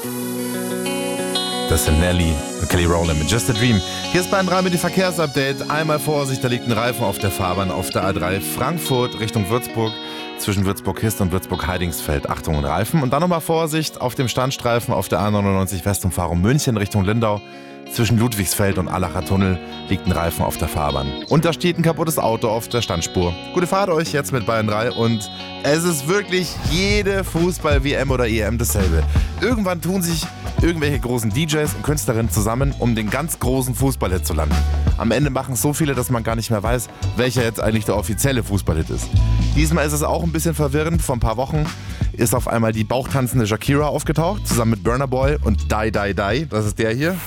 Das sind Nelly und Kelly Rowland mit Just a Dream. Hier ist Bayern 3 mit dem Verkehrsupdate. Einmal Vorsicht, da liegt ein Reifen auf der Fahrbahn auf der A3 Frankfurt Richtung Würzburg. Zwischen Würzburg-Hist und Würzburg-Heidingsfeld. Achtung und Reifen. Und dann nochmal Vorsicht auf dem Standstreifen auf der A99 Westumfahrung München Richtung Lindau. Zwischen Ludwigsfeld und Allacher Tunnel liegt ein Reifen auf der Fahrbahn. Und da steht ein kaputtes Auto auf der Standspur. Gute Fahrt euch jetzt mit Bayern 3 und es ist wirklich jede Fußball-WM oder EM dasselbe. Irgendwann tun sich irgendwelche großen DJs und Künstlerinnen zusammen, um den ganz großen Fußballhit zu landen. Am Ende machen es so viele, dass man gar nicht mehr weiß, welcher jetzt eigentlich der offizielle Fußballhit ist. Diesmal ist es auch ein bisschen verwirrend. Vor ein paar Wochen ist auf einmal die bauchtanzende Shakira aufgetaucht, zusammen mit Burna Boy und Die Die Die. Das ist der hier.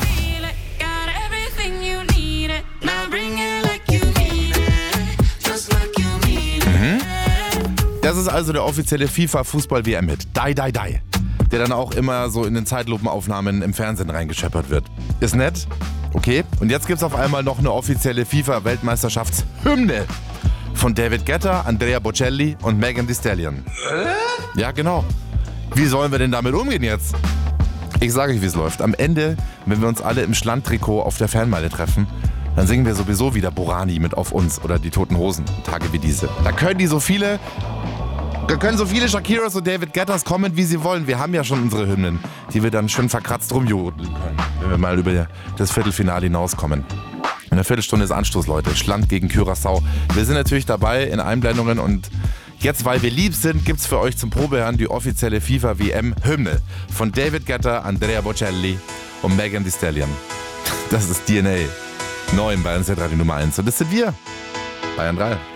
Das ist also der offizielle FIFA-Fußball-WM-Hit. Die, die, die. Der dann auch immer so in den Zeitlupenaufnahmen im Fernsehen reingescheppert wird. Ist nett? Okay. Und jetzt gibt's auf einmal noch eine offizielle FIFA-Weltmeisterschaftshymne von David Guetta, Andrea Bocelli und Megan Thee Stallion. Ja, genau. Wie sollen wir denn damit umgehen jetzt? Ich sage euch, wie es läuft. Am Ende, wenn wir uns alle im Schlandtrikot auf der Fernmeile treffen, dann singen wir sowieso wieder Borani mit Auf uns oder die Toten Hosen, Tage wie diese. Da können so viele Shakiras und David Guettas kommen, wie sie wollen. Wir haben ja schon unsere Hymnen, die wir dann schön verkratzt rumjodeln können, wenn wir mal über das Viertelfinale hinauskommen. In einer Viertelstunde ist Anstoß, Leute. Schland gegen Curaçao. Wir sind natürlich dabei in Einblendungen und jetzt, weil wir lieb sind, gibt's für euch zum Probehören die offizielle FIFA-WM-Hymne von David Guetta, Andrea Bocelli und Megan Thee Stallion. Das ist DNA. Neu in Bayern Z Radio Nummer 1. Und das sind wir. Bayern 3.